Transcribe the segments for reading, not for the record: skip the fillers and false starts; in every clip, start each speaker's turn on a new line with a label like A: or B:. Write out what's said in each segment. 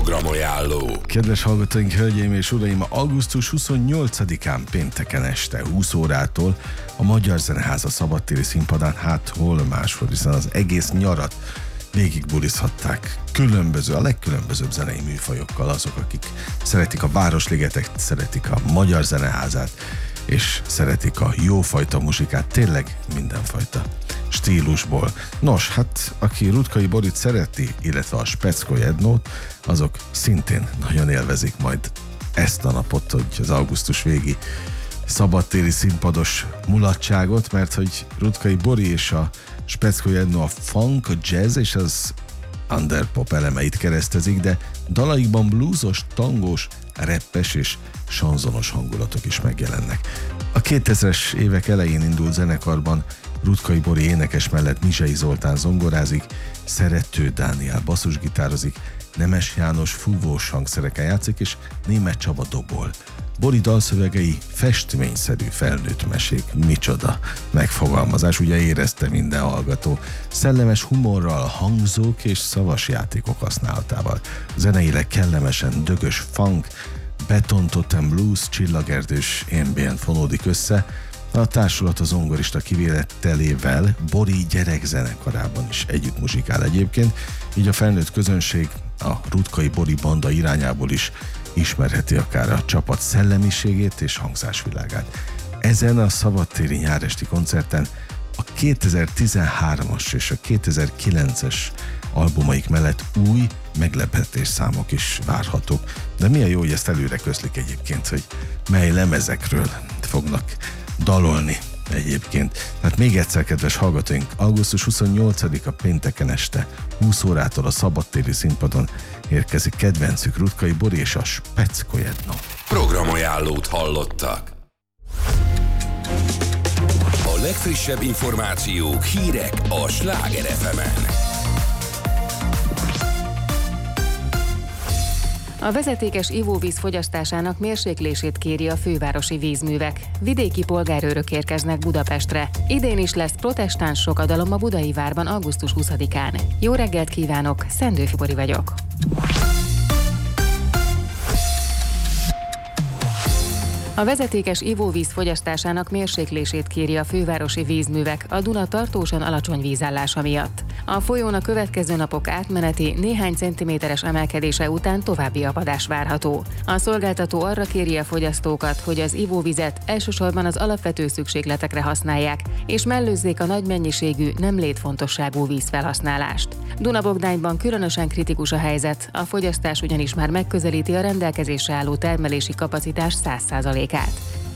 A: Programajánló.
B: Kedves hallgatóink, hölgyeim és uraim, augusztus 28-án pénteken este 20 órától a Magyar Zeneháza szabadtéri színpadán, hát hol máshol, hiszen az egész nyarat végigbulizhatták a legkülönbözőbb zenei műfajokkal azok, akik szeretik a Városligetet, szeretik a Magyar Zeneházát, és szeretik a jófajta muzsikát, tényleg mindenfajta stílusból. Nos, hát aki Rutkay Borit szereti, illetve a Speckó Jednót, azok szintén nagyon élvezik majd ezt a napot, hogy az augusztus végi szabadtéri színpados mulatságot, mert hogy Rutkay Bori és a Speckó Jednó a funk, a jazz és az underpop elemeit keresztezik, de dalaikban bluesos, tangós, rappes és sanzonos hangulatok is megjelennek. A 2000-es évek elején indult zenekarban Rutkay Bori énekes mellett Mizsei Zoltán zongorázik, Szerető Dániel basszusgitározik, Nemes János fúvós hangszereken játszik, és Németh Csaba dobol. Bori dalszövegei festményszerű felnőtt mesék, micsoda megfogalmazás, ugye érezte minden hallgató. Szellemes humorral, hangzók és szavas játékok használatával. Zeneileg kellemesen dögös funk, betontotem blues, csillagerdős ambient fonódik össze. A társulat a zongorista kivételével Bori gyerekzenekarában is együtt muzsikál egyébként, így a felnőtt közönség a Rutkay Bori banda irányából is ismerheti akár a csapat szellemiségét és hangzásvilágát. Ezen a szabadtéri nyáresti koncerten a 2013-as és a 2009-es albumaik mellett új meglepetés számok is várhatók. De milyen jó, hogy ezt előre közlik egyébként, hogy mely lemezekről fognak dalolni egyébként. Tehát még egyszer, kedves hallgatóink, augusztus 28-a pénteken este 20 órától a szabadtéri színpadon érkezik kedvencük Rutkay Bori és a Speckó Jednó.
A: Programajánlót hallottak. A legfrissebb információk, hírek a Sláger FM-en.
C: A vezetékes ivóvíz fogyasztásának mérséklését kéri a fővárosi vízművek. Vidéki polgárőrök érkeznek Budapestre. Idén is lesz protestáns sokadalom a Budai Várban augusztus 20-án. Jó reggelt kívánok, Szendőfi Bori vagyok. A vezetékes ivóvíz fogyasztásának mérséklését kéri a fővárosi vízművek a Duna tartósan alacsony vízállása miatt. A folyón a következő napok átmeneti néhány centiméteres emelkedése után további apadás várható. A szolgáltató arra kéri a fogyasztókat, hogy az ivóvizet elsősorban az alapvető szükségletekre használják, és mellőzzék a nagy mennyiségű, nem létfontosságú vízfelhasználást. Dunabogdányban különösen kritikus a helyzet, a fogyasztás ugyanis már megközelíti a rendelkezésre álló termelési kapacitás 100%-át.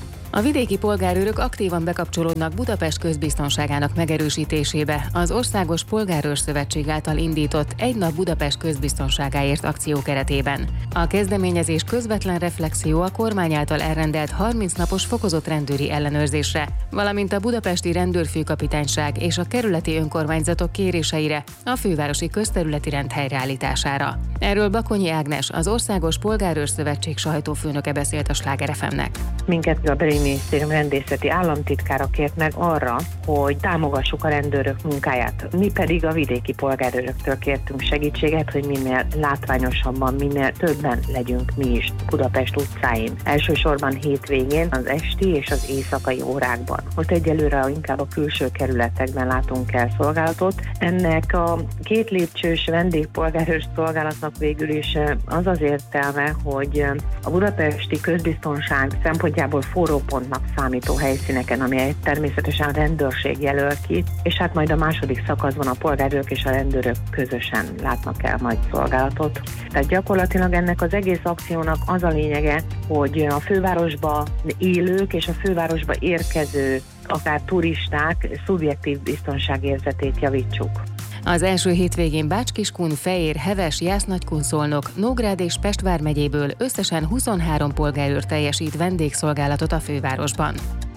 C: A vidéki polgárőrök aktívan bekapcsolódnak Budapest közbiztonságának megerősítésébe az Országos Polgárőrszövetség által indított Egy nap Budapest közbiztonságáért akció keretében. A kezdeményezés közvetlen reflexió a kormány által elrendelt 30 napos fokozott rendőri ellenőrzésre, valamint a budapesti rendőrfőkapitányság és a kerületi önkormányzatok kéréseire, a fővárosi közterületi rend helyreállítására. Erről Bakonyi Ágnes, az Országos Polgárőrszövetség sajtófőnöke beszélt a Sláger FM-nek.
D: Minket a Belügyminisztérium rendészeti államtitkára kért meg arra, hogy támogassuk a rendőrök munkáját. Mi pedig a vidéki polgárőröktől kértünk segítséget, hogy minél látványosabban, minél többen legyünk mi is Budapest utcáin. Elsősorban hétvégén, az esti és az éjszakai órákban. Most egyelőre inkább a külső kerületekben látunk el szolgálatot. Ennek a 2 lépcsős vendégpolgárőr szolgálatnak végül is az az értelme, hogy a budapesti közbiztonság szempontjából forró pontnak számító helyszíneken, amelyet természetesen a rendőrség jelöl ki, és hát majd a második szakaszban a polgárőrök és a rendőrök közösen látnak el majd szolgálatot. Tehát gyakorlatilag ennek az egész akciónak az a lényege, hogy a fővárosba élők és a fővárosba érkező, akár turisták szubjektív biztonságérzetét javítsuk.
C: Az első hétvégén Bács-Kiskun, Fejér, Heves, Jász-Nagykun-Szolnok, Nógrád és Pest vármegyéből összesen 23 polgárőr teljesít vendégszolgálatot a fővárosban.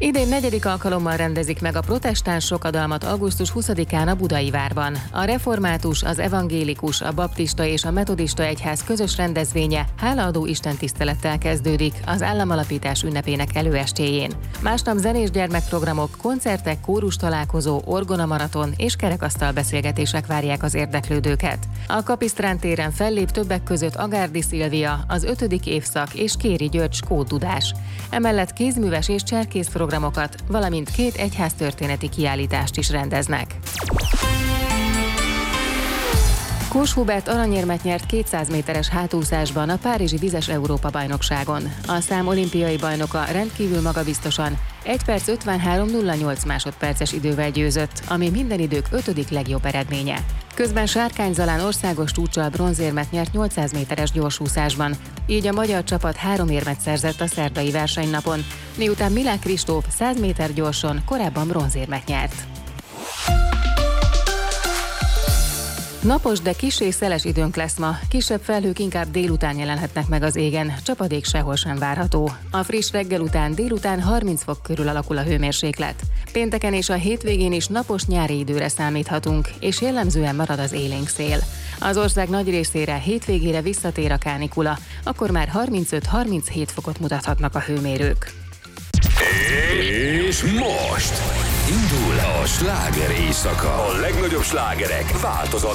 C: Idén 4. alkalommal rendezik meg a protestáns sokadalmat augusztus 20-án a Budai Várban. A református, az evangélikus, a baptista és a metodista egyház közös rendezvénye hálaadó istentisztelettel kezdődik az államalapítás ünnepének előestéjén. Másnap zenés gyermekprogramok, koncertek, kórus találkozó, orgonamaraton és kerekasztal beszélgetések várják az érdeklődőket. A Kapisztrán téren fellép többek között Agárdi Szilvia, az 5. évszak és Kéri György skótdudás. Emellett kézműves és cserkész programokat, valamint 2 egyháztörténeti kiállítást is rendeznek. Kós Hubert aranyérmet nyert 200 méteres hátúszásban a Párizsi Vizes Európa-bajnokságon. A szám olimpiai bajnoka rendkívül magabiztosan 1 perc 53.08 másodperces idővel győzött, ami minden idők 5. legjobb eredménye. Közben Sárkány Zalán országos csúccsal bronzérmet nyert 800 méteres gyorsúszásban, így a magyar csapat 3 érmet szerzett a szerdai versenynapon, miután Milák Kristóf 100 méter gyorson korábban bronzérmet nyert. Napos, de kissé szeles időnk lesz ma. Kisebb felhők inkább délután jelenhetnek meg az égen, csapadék sehol sem várható. A friss reggel után délután 30 fok körül alakul a hőmérséklet. Pénteken és a hétvégén is napos nyári időre számíthatunk, és jellemzően marad az élénk szél. Az ország nagy részére hétvégére visszatér a kánikula, akkor már 35-37 fokot mutathatnak a hőmérők.
A: És most indul a sláger éjszaka. A legnagyobb slágerek változatlanul.